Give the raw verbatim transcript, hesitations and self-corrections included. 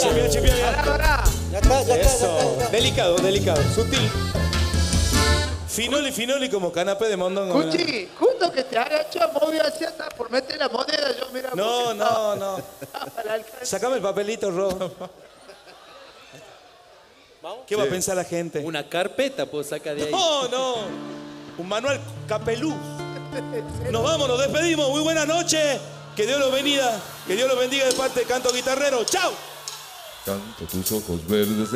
Chimpia, chimpia, bien. Pará, pará. Ya está, ya está, ya Eso. está, ya está. Delicado, delicado, sutil. Finoli, finoli como canapé de mondongo. mirá. Cuchi, justo que te agacho, moví hacia atrás por meter la moneda, yo mira. No, porque no, no. estaba al alcance. Sacame el papelito, Ro. ¿Qué va a pensar la gente? Una carpeta puedo sacar de ahí. No, no. Un manual capelú. Nos vamos, nos despedimos. Muy buenas noches. Que Dios los bendiga. Que Dios los bendiga de parte de Canto Guitarrero. ¡Chao! Canto tus ojos verdes.